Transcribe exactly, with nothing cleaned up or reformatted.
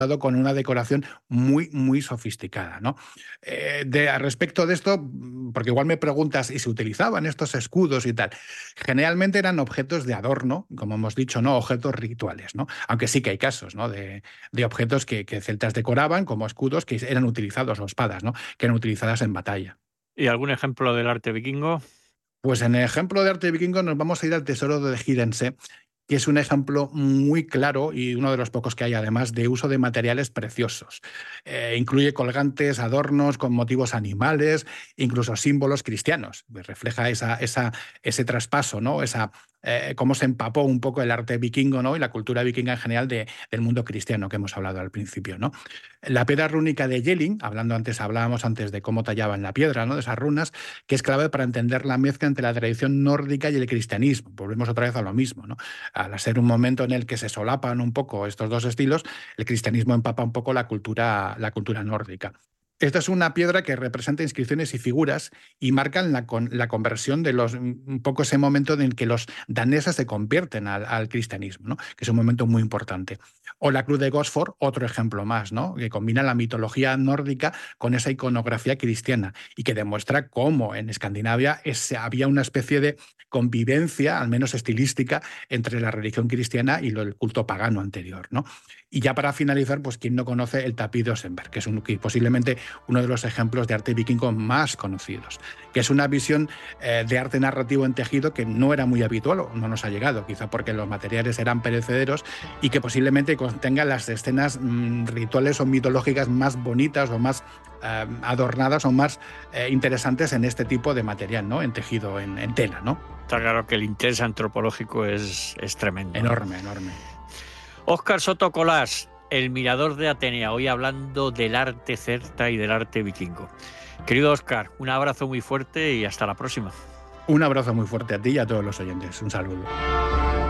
con una decoración muy, muy sofisticada, ¿no? Eh, de, a respecto de esto, porque igual me preguntas, ¿y se utilizaban estos escudos y tal? Generalmente eran objetos de adorno, como hemos dicho, ¿no? Objetos rituales, ¿no? Aunque sí que hay casos, ¿no? De, de objetos que, que celtas decoraban como escudos que eran utilizados, o espadas, ¿no? Que eran utilizadas en batalla. ¿Y algún ejemplo del arte vikingo? Pues en el ejemplo de arte vikingo nos vamos a ir al tesoro de Gidense, que es un ejemplo muy claro y uno de los pocos que hay además de uso de materiales preciosos. Eh, incluye colgantes, adornos con motivos animales, incluso símbolos cristianos. Pues refleja esa, esa, ese traspaso, ¿no? Esa, eh, cómo se empapó un poco el arte vikingo, ¿no? Y la cultura vikinga en general de, del mundo cristiano que hemos hablado al principio, ¿no? La piedra rúnica de Jelling, hablando antes, hablábamos antes de cómo tallaban la piedra, ¿no? De esas runas, que es clave para entender la mezcla entre la tradición nórdica y el cristianismo. Volvemos otra vez a lo mismo, ¿no? Al ser un momento en el que se solapan un poco estos dos estilos, el cristianismo empapa un poco la cultura, la cultura nórdica. Esta es una piedra que representa inscripciones y figuras y marcan la, con, la conversión de los, un poco ese momento en el que los daneses se convierten al, al cristianismo, ¿no? Que es un momento muy importante. O la cruz de Gosford, otro ejemplo más, ¿no? Que combina la mitología nórdica con esa iconografía cristiana y que demuestra cómo en Escandinavia es, había una especie de convivencia, al menos estilística, entre la religión cristiana y lo, el culto pagano anterior, ¿no? Y ya para finalizar, pues quién no conoce el tapiz de Osenberg, que es un, que posiblemente uno de los ejemplos de arte vikingo más conocidos, que es una visión eh, de arte narrativo en tejido que no era muy habitual o no nos ha llegado, quizá porque los materiales eran perecederos y que posiblemente contenga las escenas mmm, rituales o mitológicas más bonitas o más eh, adornadas o más eh, interesantes en este tipo de material, ¿no? En tejido, en, en tela, ¿no? Está claro que el interés antropológico es, es tremendo. Enorme, enorme. Óscar Soto Colás, el mirador de Atenea, hoy hablando del arte celta y del arte vikingo. Querido Óscar, un abrazo muy fuerte y hasta la próxima. Un abrazo muy fuerte a ti y a todos los oyentes. Un saludo.